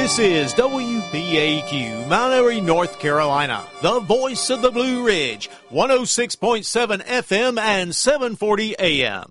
This is WPAQ, Mount Airy, North Carolina, the voice of the Blue Ridge, 106.7 FM and 740 AM.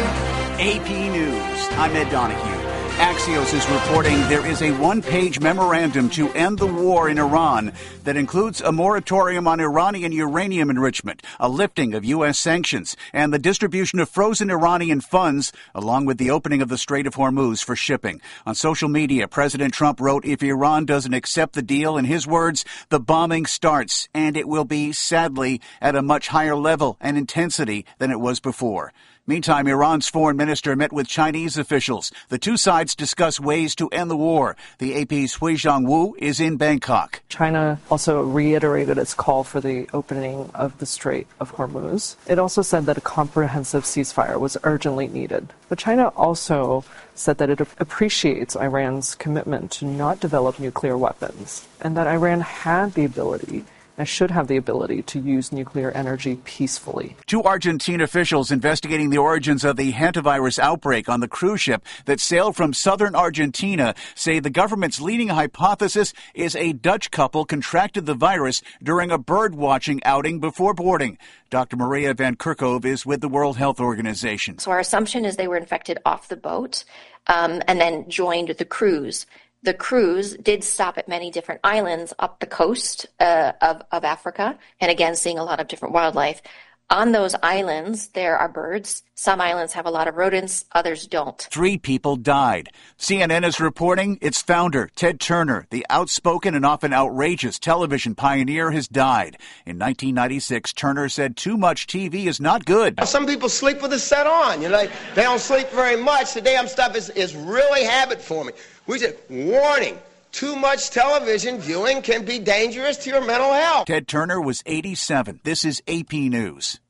AP News, I'm Ed Donahue. Axios is reporting there is a one-page memorandum to end the war in Iran that includes a moratorium on Iranian uranium enrichment, a lifting of U.S. sanctions, and the distribution of frozen Iranian funds, along with the opening of the Strait of Hormuz for shipping. On social media, President Trump wrote, if Iran doesn't accept the deal, in his words, the bombing starts, and it will be, sadly, at a much higher level and intensity than it was before. Meantime, Iran's foreign minister met with Chinese officials. The two sides discuss ways to end the war. The AP's Hui Zhangwu is in Bangkok. China also reiterated its call for the opening of the Strait of Hormuz. It also said that a comprehensive ceasefire was urgently needed. But China also said that it appreciates Iran's commitment to not develop nuclear weapons and that Iran had the ability and should have the ability to use nuclear energy peacefully. Two Argentine officials investigating the origins of the hantavirus outbreak on the cruise ship that sailed from southern Argentina say the government's leading hypothesis is a Dutch couple contracted the virus during a bird-watching outing before boarding. Dr. Maria Van Kerkhove is with the World Health Organization. So our assumption is they were infected off the boat and then joined the cruise. The cruise did stop at many different islands up the coast of Africa, and again, seeing a lot of different wildlife. On those islands, there are birds. Some islands have a lot of rodents, others don't. 3 people died. CNN is reporting its founder, Ted Turner, the outspoken and often outrageous television pioneer, has died. In 1996, Turner said too much TV is not good. Some people sleep with the set on. You know, they don't sleep very much. The damn stuff is really habit forming. We said, warning. Too much television viewing can be dangerous to your mental health. Ted Turner was 87. This is AP News.